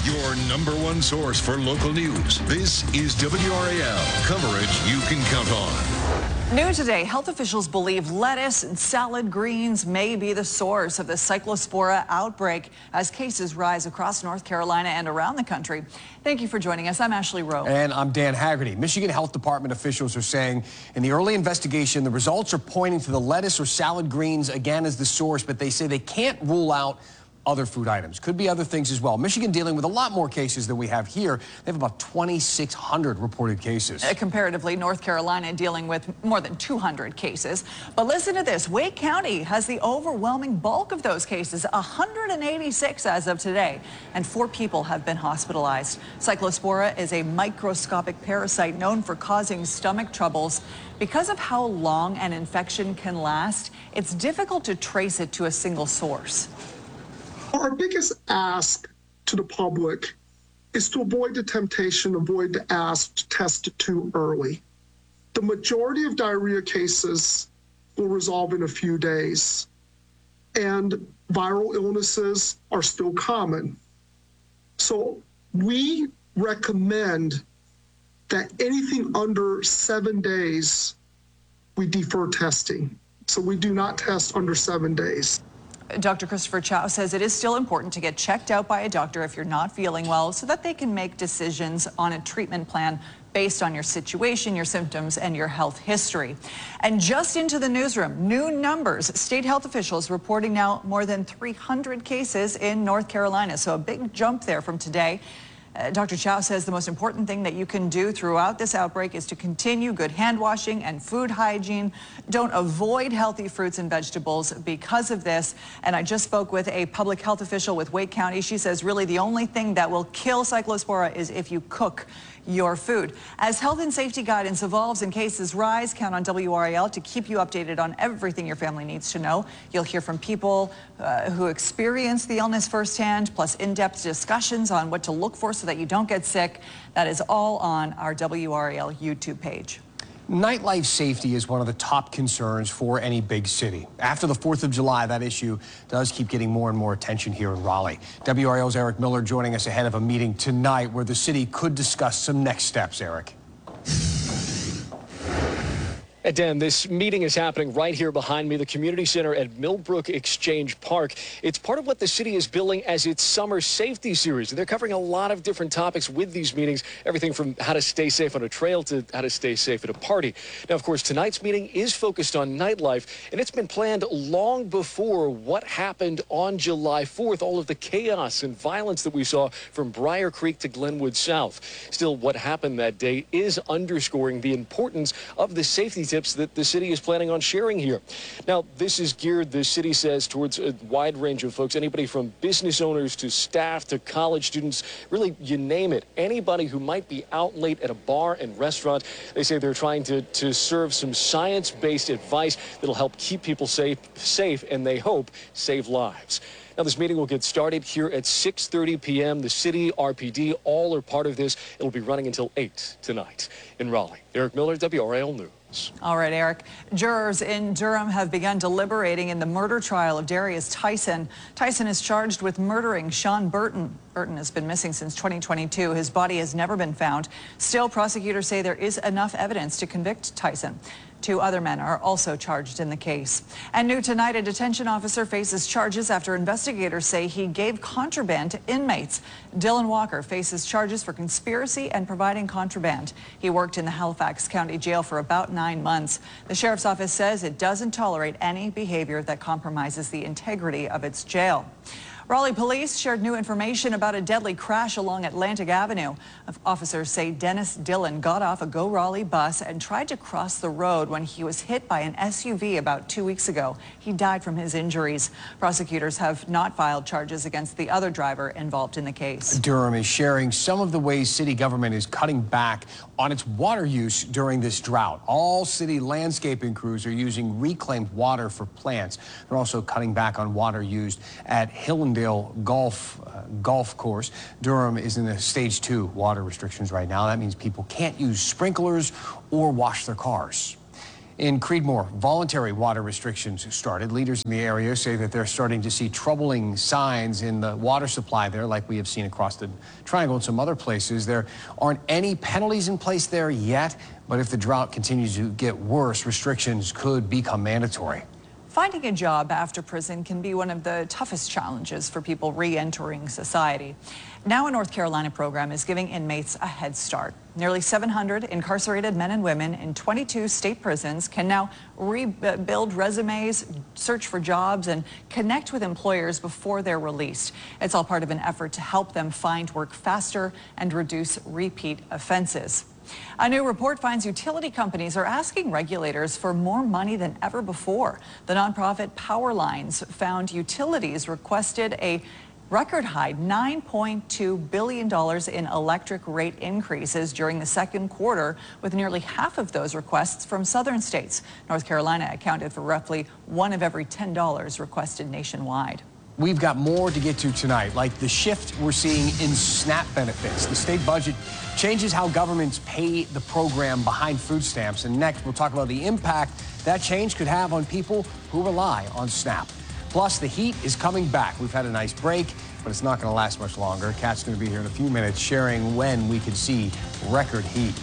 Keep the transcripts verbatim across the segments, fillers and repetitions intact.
Your number one source for local news. This is W R A L, coverage you can count on. New today, health officials believe lettuce and salad greens may be the source of the Cyclospora outbreak as cases rise across North Carolina and around the country. Thank you for joining us. I'm Ashley Rowe. And I'm Dan Haggerty. Michigan Health Department officials are saying in the early investigation, the results are pointing to the lettuce or salad greens again as the source, but they say they can't rule out other food items. Could be other things as well. Michigan dealing with a lot more cases than we have here. They have about twenty-six hundred reported cases. Uh, comparatively, North Carolina dealing with more than two hundred cases. But listen to this. Wake County has the overwhelming bulk of those cases, one hundred eighty-six as of today, and four people have been hospitalized. Cyclospora is a microscopic parasite known for causing stomach troubles. Because of how long an infection can last, it's difficult to trace it to a single source. Our biggest ask to the public is to avoid the temptation, avoid the ask to test it too early. The majority of diarrhea cases will resolve in a few days, and viral illnesses are still common. So we recommend that anything under seven days, we defer testing. So we do not test under seven days. Doctor Christopher Chow says it is still important to get checked out by a doctor if you're not feeling well so that they can make decisions on a treatment plan based on your situation, your symptoms, and your health history. And just into the newsroom, new numbers. State health officials reporting now more than three hundred cases in North Carolina. So a big jump there from today. Uh, Doctor Chow says the most important thing that you can do throughout this outbreak is to continue good hand washing and food hygiene. Don't avoid healthy fruits and vegetables because of this. And I just spoke with a public health official with Wake County. She says really the only thing that will kill Cyclospora is if you cook your food. As health and safety guidance evolves and cases rise, count on W R A L to keep you updated on everything your family needs to know. You'll hear from people uh, who experience the illness firsthand, plus in-depth discussions on what to look for so that you don't get sick. That is all on our W R A L YouTube page. Nightlife safety is one of the top concerns for any big city. After the fourth of July, that issue does keep getting more and more attention here in Raleigh. W R A L's Eric Miller joining us ahead of a meeting tonight where the city could discuss some next steps. Eric. And Dan, this meeting is happening right here behind me, the community center at Millbrook Exchange Park. It's part of what the city is billing as its summer safety series. They're covering a lot of different topics with these meetings, everything from how to stay safe on a trail to how to stay safe at a party. Now, of course, tonight's meeting is focused on nightlife, and it's been planned long before what happened on July fourth, all of the chaos and violence that we saw from Briar Creek to Glenwood South. Still, what happened that day is underscoring the importance of the safety tips that the city is planning on sharing here. Now, this is geared, the city says, towards a wide range of folks, anybody from business owners to staff to college students, really, you name it. Anybody who might be out late at a bar and restaurant. They say they're trying to, to serve some science-based advice that'll help keep people safe, safe, and they hope save lives. Now, this meeting will get started here at six thirty p m The city, R P D, all are part of this. It'll be running until eight tonight in Raleigh. Eric Miller, W R A L News. All right, Eric. Jurors in Durham have begun deliberating in the murder trial of Darius Tyson. Tyson is charged with murdering Sean Burton. Burton has been missing since twenty twenty-two. His body has never been found. Still, prosecutors say there is enough evidence to convict Tyson. Two other men are also charged in the case. And new tonight, a detention officer faces charges after investigators say he gave contraband to inmates. Dylan Walker faces charges for conspiracy and providing contraband. He worked in the Halifax County Jail for about nine months. The sheriff's office says it doesn't tolerate any behavior that compromises the integrity of its jail. Raleigh police shared new information about a deadly crash along Atlantic Avenue. Officers say Dennis Dillon got off a Go Raleigh bus and tried to cross the road when he was hit by an S U V about two weeks ago. He died from his injuries. Prosecutors have not filed charges against the other driver involved in the case. Durham is sharing some of the ways city government is cutting back on its water use during this drought. All city landscaping crews are using reclaimed water for plants. They're also cutting back on water used at Hillendale Golf uh, Golf Course. Durham is in a stage two water restrictions right now. That means people can't use sprinklers or wash their cars. In Creedmoor, voluntary water restrictions started. Leaders in the area say that they're starting to see troubling signs in the water supply there, like we have seen across the Triangle and some other places. There aren't any penalties in place there yet, but if the drought continues to get worse, restrictions could become mandatory. Finding a job after prison can be one of the toughest challenges for people re-entering society. Now a North Carolina program is giving inmates a head start. Nearly seven hundred incarcerated men and women in twenty-two state prisons can now rebuild resumes, search for jobs, and connect with employers before they're released. It's all part of an effort to help them find work faster and reduce repeat offenses. A new report finds utility companies are asking regulators for more money than ever before. The nonprofit Power Lines found utilities requested a record high nine point two billion dollars in electric rate increases during the second quarter, with nearly half of those requests from southern states. North Carolina accounted for roughly one of every ten dollars requested nationwide. We've got more to get to tonight, like the shift we're seeing in SNAP benefits. The state budget changes how governments pay the program behind food stamps. And next, we'll talk about the impact that change could have on people who rely on SNAP. Plus, the heat is coming back. We've had a nice break, but it's not going to last much longer. Kat's going to be here in a few minutes sharing when we could see record heat.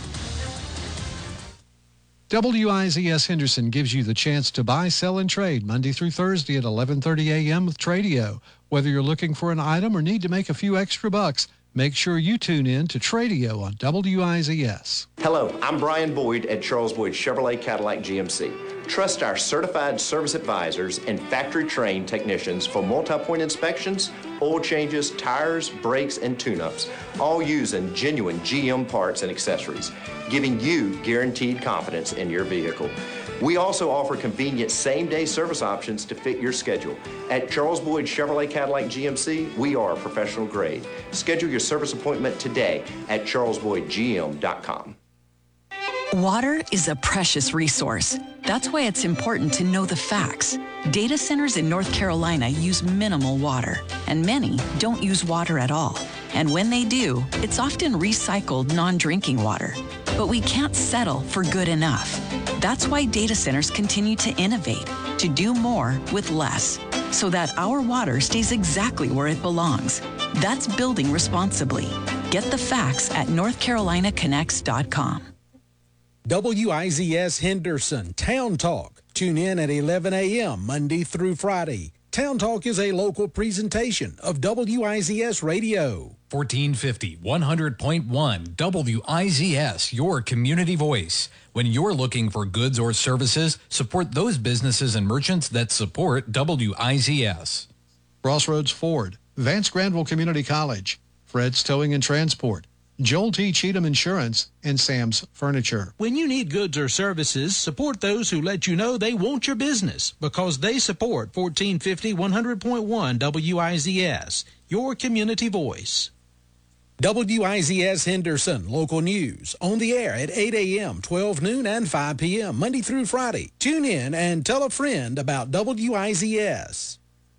W I Z S Henderson gives you the chance to buy, sell, and trade Monday through Thursday at eleven thirty a m with Tradio. Whether you're looking for an item or need to make a few extra bucks, make sure you tune in to Tradio on W I Z S. Hello, I'm Brian Boyd at Charles Boyd Chevrolet Cadillac G M C. Trust our certified service advisors and factory-trained technicians for multi-point inspections, oil changes, tires, brakes, and tune-ups, all using genuine G M parts and accessories, giving you guaranteed confidence in your vehicle. We also offer convenient same-day service options to fit your schedule. At Charles Boyd Chevrolet Cadillac G M C, we are professional grade. Schedule your service appointment today at charles boyd g m dot com. Water is a precious resource. That's why it's important to know the facts. Data centers in North Carolina use minimal water, and many don't use water at all. And when they do, it's often recycled non-drinking water. But we can't settle for good enough. That's why data centers continue to innovate, to do more with less, so that our water stays exactly where it belongs. That's building responsibly. Get the facts at north carolina connects dot com. W I Z S Henderson Town Talk. Tune in at eleven a m Monday through Friday. Town Talk is a local presentation of W I Z S Radio. fourteen fifty, one hundred point one W I Z S, your community voice. When you're looking for goods or services, support those businesses and merchants that support W I Z S. Crossroads Ford, Vance Granville Community College, Fred's Towing and Transport, Joel T. Cheatham Insurance, and Sam's Furniture. When you need goods or services, support those who let you know they want your business, because they support fourteen fifty, one hundred point one W I Z S, your community voice. W I Z S Henderson Local News, on the air at eight a m, twelve noon, and five p m Monday through Friday. Tune in and tell a friend about W I Z S.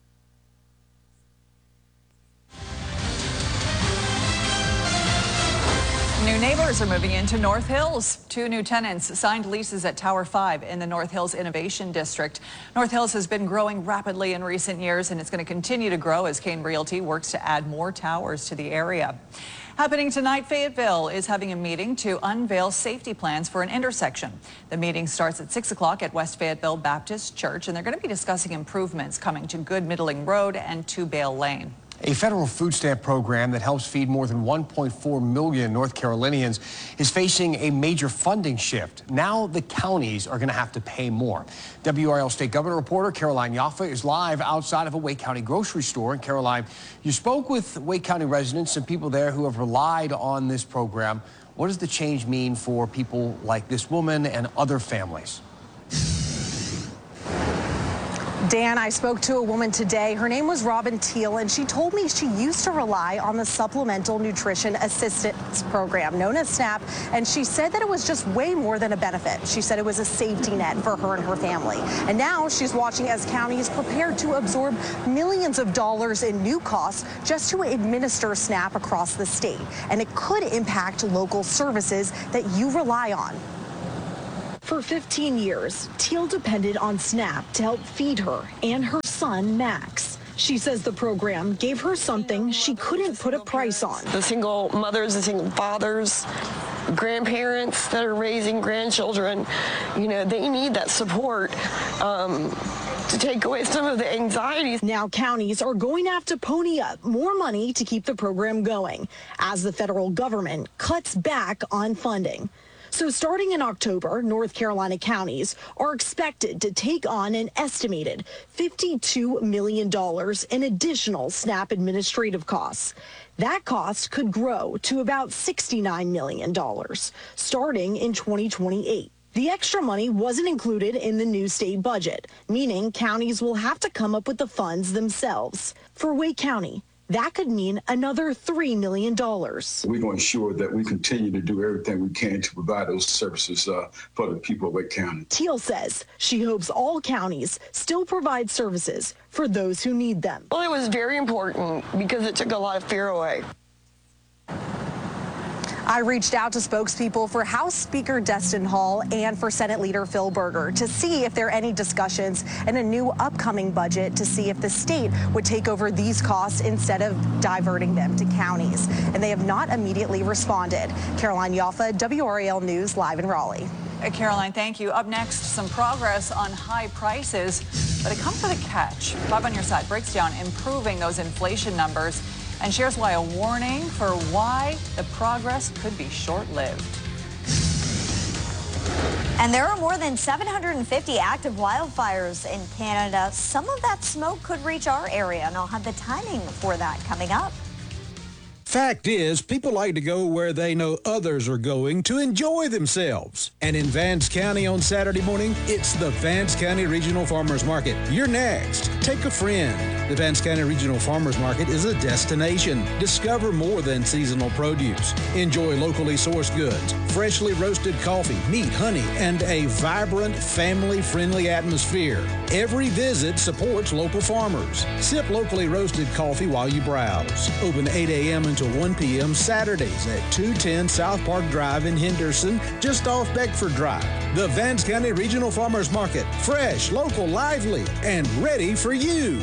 New neighbors are moving into North Hills. Two new tenants signed leases at Tower five in the North Hills Innovation District. North Hills has been growing rapidly in recent years, and it's going to continue to grow as Kane Realty works to add more towers to the area. Happening tonight, Fayetteville is having a meeting to unveil safety plans for an intersection. The meeting starts at six o'clock at West Fayetteville Baptist Church, and they're going to be discussing improvements coming to Good Middling Road and to Bale Lane. A federal food stamp program that helps feed more than one point four million North Carolinians is facing a major funding shift. Now the counties are going to have to pay more. W R L State Government reporter Caroline Yaffa is live outside of a Wake County grocery store. And Caroline, you spoke with Wake County residents and people there who have relied on this program. What does the change mean for people like this woman and other families? Dan, I spoke to a woman today. Her name was Robin Teal, and she told me she used to rely on the Supplemental Nutrition Assistance Program, known as SNAP, and she said that it was just way more than a benefit. She said it was a safety net for her and her family. And now she's watching as counties prepare to absorb millions of dollars in new costs just to administer SNAP across the state. And it could impact local services that you rely on. For fifteen years, Teal depended on SNAP to help feed her and her son, Max. She says the program gave her something she couldn't put a price on. The single mothers, the single fathers, grandparents that are raising grandchildren, you know, they need that support um, to take away some of the anxieties. Now counties are going to have to pony up more money to keep the program going as the federal government cuts back on funding. So starting in October, North Carolina counties are expected to take on an estimated fifty-two million dollars in additional SNAP administrative costs. That cost could grow to about sixty-nine million dollars starting in twenty twenty-eight. The extra money wasn't included in the new state budget, meaning counties will have to come up with the funds themselves. For Wake County, that could mean another three million dollars. We're going to ensure that we continue to do everything we can to provide those services uh, for the people of Wake County. Teal says she hopes all counties still provide services for those who need them. Well, it was very important because it took a lot of fear away. I reached out to spokespeople for House Speaker Destin Hall and for Senate Leader Phil Berger to see if there are any discussions in a new upcoming budget to see if the state would take over these costs instead of diverting them to counties. And they have not immediately responded. Caroline Yaffa, W R A L News, live in Raleigh. Uh, Caroline, thank you. Up next, some progress on high prices, but it comes with a catch. Bob on your side breaks down improving those inflation numbers and shares why a warning for why the progress could be short-lived. And there are more than seven hundred fifty active wildfires in Canada. Some of that smoke could reach our area, and I'll have the timing for that coming up. Fact is, people like to go where they know others are going to enjoy themselves. And in Vance County on Saturday morning, it's the Vance County Regional Farmers Market. You're next. Take a friend. The Vance County Regional Farmers Market is a destination. Discover more than seasonal produce. Enjoy locally sourced goods, freshly roasted coffee, meat, honey, and a vibrant, family-friendly atmosphere. Every visit supports local farmers. Sip locally roasted coffee while you browse. Open eight a.m. until one p.m. Saturdays at two ten South Park Drive in Henderson, just off Beckford Drive. The Vance County Regional Farmers Market. Fresh, local, lively, and ready for you.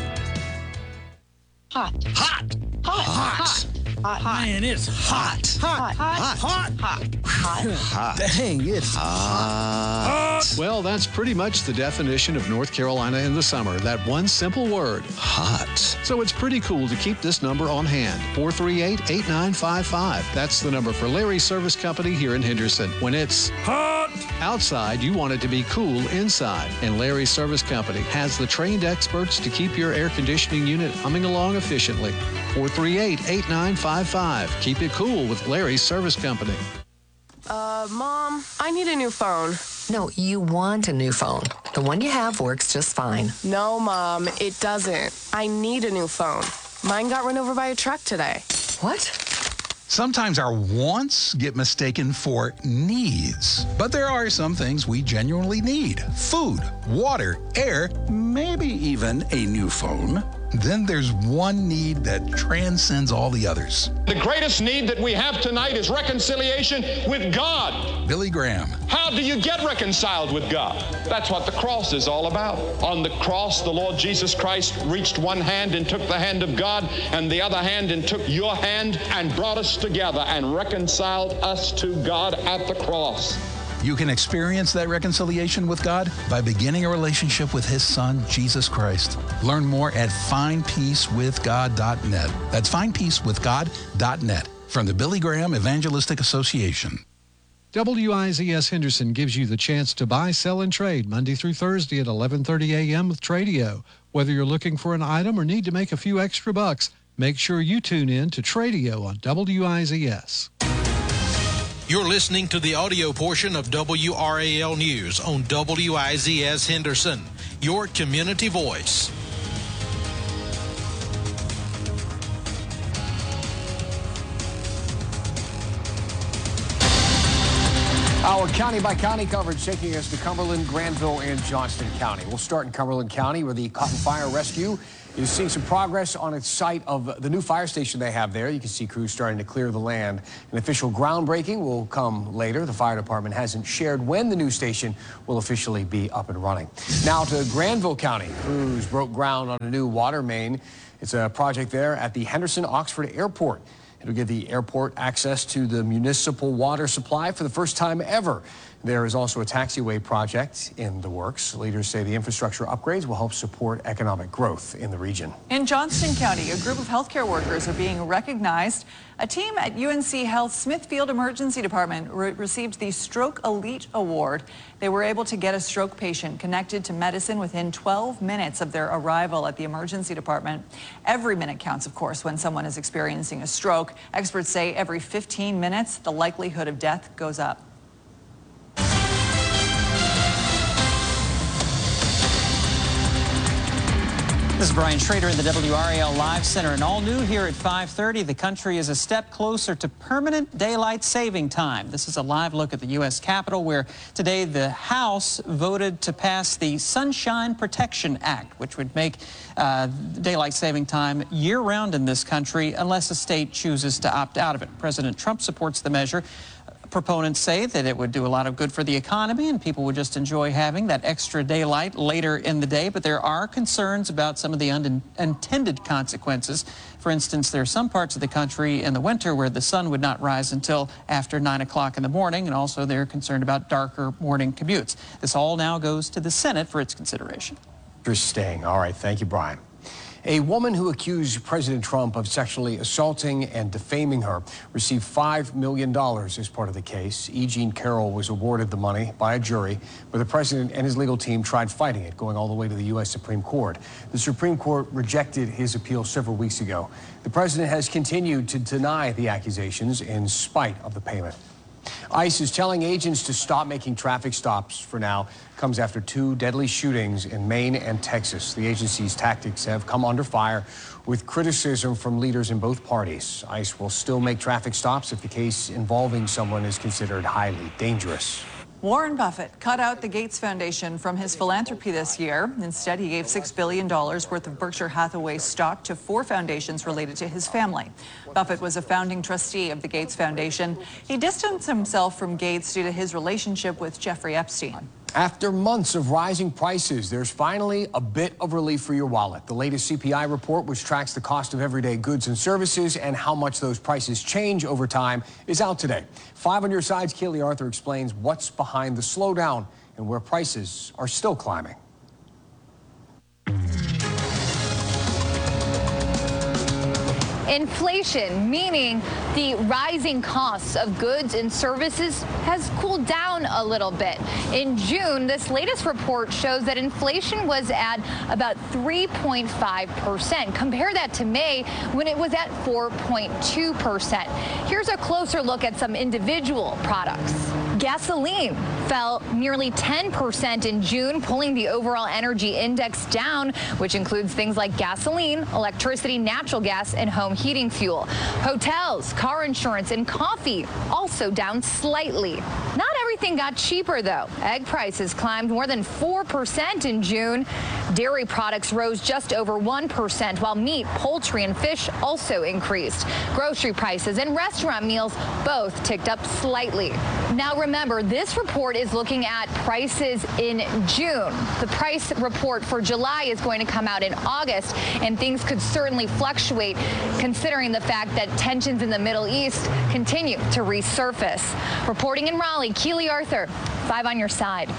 Hot. Hot. Hot. Hot. Hot. Hot. Man, it's hot. Hot. Hot. Hot. Hot. Hot. Hot. Dang, it's hot. Well, that's pretty much the definition of North Carolina in the summer. That one simple word, hot. So it's pretty cool to keep this number on hand, four three eight, eight nine five five. That's the number for Larry's Service Company here in Henderson. When it's hot outside, you want it to be cool inside. And Larry's Service Company has the trained experts to keep your air conditioning unit humming along efficiently. four three eight, eight nine five five. Keep it cool with Larry's Service Company. Uh, Mom, I need a new phone. No, you want a new phone. The one you have works just fine. No, Mom, it doesn't. I need a new phone. Mine got run over by a truck today. What? Sometimes our wants get mistaken for needs. But there are some things we genuinely need. Food, water, air, maybe even a new phone. Then there's one need that transcends all the others. The greatest need that we have tonight is reconciliation with God. Billy Graham. How do you get reconciled with God? That's what the cross is all about. On the cross, the Lord Jesus Christ reached one hand and took the hand of God, and the other hand and took your hand and brought us together and reconciled us to God at the cross. You can experience that reconciliation with God by beginning a relationship with His Son, Jesus Christ. Learn more at find peace with god dot net. That's find peace with god dot net from the Billy Graham Evangelistic Association. W I Z S Henderson gives you the chance to buy, sell, and trade Monday through Thursday at eleven thirty a.m. with Tradio. Whether you're looking for an item or need to make a few extra bucks, make sure you tune in to Tradio on W I Z S. You're listening to the audio portion of W R A L News on W I Z S Henderson, your community voice. Our county-by-county coverage taking us to Cumberland, Granville, and Johnston County. We'll start in Cumberland County, where the Cotton Fire Rescue is seeing some progress on its site of the new fire station they have there. You can see crews starting to clear the land. An official groundbreaking will come later. The fire department hasn't shared when the new station will officially be up and running. Now to Granville County. Crews broke ground on a new water main. It's a project there at the Henderson-Oxford Airport. It'll give the airport access to the municipal water supply for the first time ever. There is also a taxiway project in the works. Leaders say the infrastructure upgrades will help support economic growth in the region. In Johnston County, a group of healthcare workers are being recognized. A team at U N C Health Smithfield Emergency Department re received the Stroke Elite Award. They were able to get a stroke patient connected to medicine within twelve minutes of their arrival at the emergency department. Every minute counts, of course, when someone is experiencing a stroke. Experts say every fifteen minutes, the likelihood of death goes up. This is Brian Schrader in the W R A L Live Center, and all new here at five thirty, the country is a step closer to permanent daylight saving time. This is a live look at the U S Capitol, where today the House voted to pass the Sunshine Protection Act, which would make uh, daylight saving time year-round in this country unless a state chooses to opt out of it. President Trump supports the measure. Proponents say that it would do a lot of good for the economy and people would just enjoy having that extra daylight later in the day. But there are concerns about some of the unintended consequences. For instance, there are some parts of the country in the winter where the sun would not rise until after nine o'clock in the morning. And also they're concerned about darker morning commutes. This all now goes to the Senate for its consideration. Interesting. All right. Thank you, Brian. A woman who accused President Trump of sexually assaulting and defaming her received five million dollars as part of the case. E. Jean Carroll was awarded the money by a jury, but the president and his legal team tried fighting it, going all the way to the U S Supreme Court. The Supreme Court rejected his appeal several weeks ago. The president has continued to deny the accusations in spite of the payment. ICE is telling agents to stop making traffic stops for now. Comes after two deadly shootings in Maine and Texas. The agency's tactics have come under fire with criticism from leaders in both parties. ICE will still make traffic stops if the case involving someone is considered highly dangerous. Warren Buffett cut out the Gates Foundation from his philanthropy this year. Instead, he gave six billion dollars worth of Berkshire Hathaway stock to four foundations related to his family. Buffett was a founding trustee of the Gates Foundation. He distanced himself from Gates due to his relationship with Jeffrey Epstein. After months of rising prices, there's finally a bit of relief for your wallet. The latest C P I report, which tracks the cost of everyday goods and services and how much those prices change over time, is out today. Five on your sides, Keely Arthur explains what's behind the slowdown and where prices are still climbing. Inflation, meaning the rising costs of goods and services, has cooled down a little bit. In June, this latest report shows that inflation was at about three point five percent. Compare that to May, when it was at four point two percent. Here's a closer look at some individual products. Gasoline fell nearly ten percent in June, pulling the overall energy index down, which includes things like gasoline, electricity, natural gas, and home heating fuel. Hotels, car insurance, and coffee also down slightly. Not everything got cheaper, though. Egg prices climbed more than four percent in June. Dairy products rose just over one percent, while meat, poultry, and fish also increased. Grocery prices and restaurant meals both ticked up slightly. Now remember, this report is looking at prices in June. The price report for July is going to come out in August, and things could certainly fluctuate considering the fact that tensions in the Middle East continue to resurface. Reporting in Raleigh, Keely Arthur, five on your side.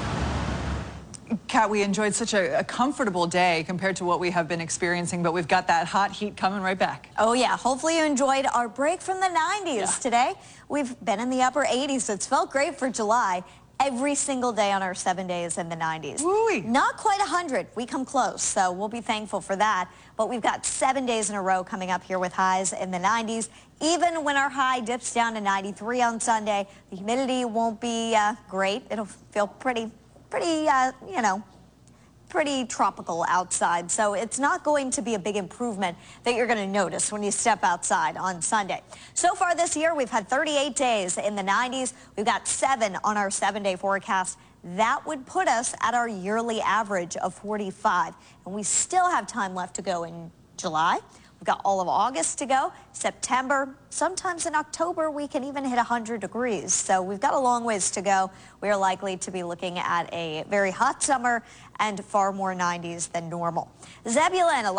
Kat, we enjoyed such a, a comfortable day compared to what we have been experiencing, but we've got that hot heat coming right back. Oh, yeah. Hopefully you enjoyed our break from the nineties yeah. today. We've been in the upper eighties, so it's felt great for July. Every single day on our seven days in the nineties. Woo-wee. Not quite one hundred. We come close, so we'll be thankful for that. But we've got seven days in a row coming up here with highs in the nineties. Even when our high dips down to ninety-three on Sunday, the humidity won't be uh, great. It'll feel pretty, pretty, uh, you know, pretty tropical outside, so it's not going to be a big improvement that you're going to notice when you step outside on Sunday. So far this year, we've had thirty-eight days in the nineties. We've got seven on our seven-day forecast. That would put us at our yearly average of forty-five, and we still have time left to go in July. We've got all of August to go, September, sometimes in October we can even hit one hundred degrees. So we've got a long ways to go. We are likely to be looking at a very hot summer and far more nineties than normal. Zebulon,